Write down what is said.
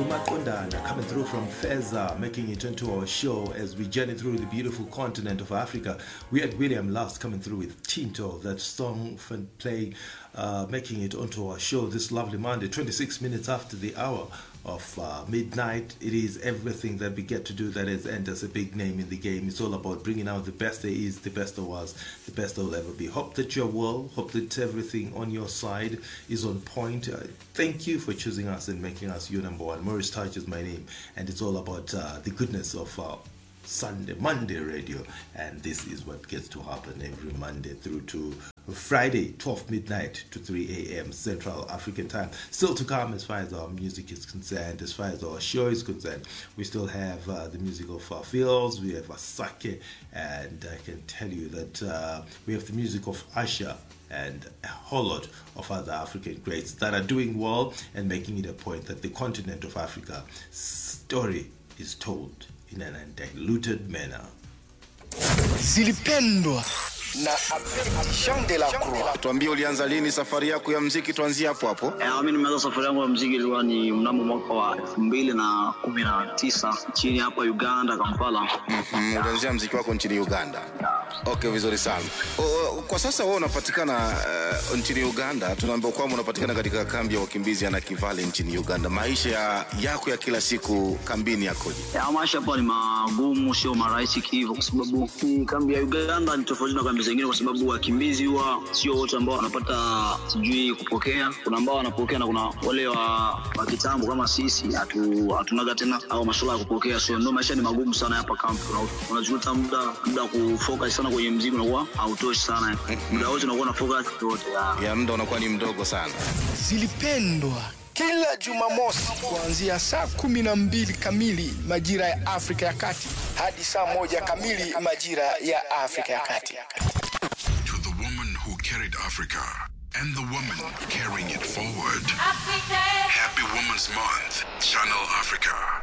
Maqondana coming through from Feza, making it into our show as we journey through the beautiful continent of Africa. We had William Last coming through with Tinto, that song play, making it onto our show this lovely Monday, 26 minutes after the hour of midnight. It is everything that we get to do that has earned us a big name in the game. It's all about bringing out the best there is, the best there was, the best there will ever be. Hope that you're well. Hope that everything on your side is on point. Thank you for choosing us and making us your number one. Maurice Touch is my name, and it's all about the goodness of Monday radio, and this is what gets to happen every Monday through to Friday, 12 midnight to 3 a.m. Central African time. Still to come as far as our music is concerned, as far as our show is concerned. We still have the music of Fields, we have Asake, and I can tell you that we have the music of Asha and a whole lot of other African greats that are doing well and making it a point that the continent of Africa story is told in an undiluted manner. Zilipendwa na Jean de la Croix. Tuambie ulianza lini safari yako ya muziki, tuanzie hapo hapo. Mimi nimeanza safari yangu ya muziki ilikuwa ni mnamo mwaka wa 2019 chini hapa Uganda, Kampala. Ulianzia muziki wako nchini Uganda. Okay, vizuri sana. Kwa sasa wewe unapatikana nchini Uganda. Tunaambiwa kwamba unapatikana katika kambi ya wakimbizi ya Nakivale nchini Uganda. Maisha yako ya kila siku kambini yakoje? Maisha hapa ni magumu, sio marahisi hivyo, kwa sababu kambi ya Uganda ni tofauti na kambi zingine, kwa sababu wakimbizi huwa sio wote ambao wanapata sijui kupokea. Kuna ambao wanapokea na kuna wale wa kitambo kama sisi hatunaga tena au masuala ya kupokea. So ndio maisha ni magumu sana hapa kambi. Unajuta muda kufocus sana kwenye muziki unakuwa hautoshi sana. Muda wote unakuwa na focus yote. Ya muda unakuwa ni mdogo sana. Zilipendwa kila Jumamosi kuanzia saa 12 kamili majira ya Afrika ya Kati hadi saa 1 kamili majira ya Afrika ya Kati. To the woman who carried Africa and the woman carrying it forward. Happy Women's Month, Channel Africa.